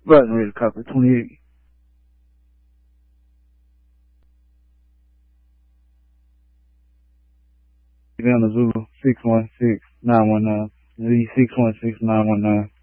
Button ready to copy 28. Down to Zulu 616-919. Lee 616-919.